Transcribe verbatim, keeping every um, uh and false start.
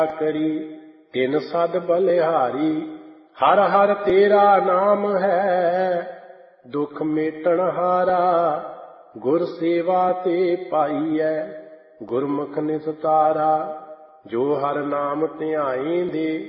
ਕਰੀ ਤਿਨ ਸਦ ਬਲਿਹਾਰੀ। ਹਰ ਹਰ ਤੇਰਾ ਨਾਮ ਹੈ ਦੁਖ ਮੇਟਣ ਹਾਰਾ। ਗੁਰ ਸੇਵਾ ਤੇ ਪਾਈਐ ਗੁਰਮੁਖ ਨਿਸਤਾਰਾ। ਜੋ ਹਰ ਨਾਮ ਧਿਆਏਂਦੇ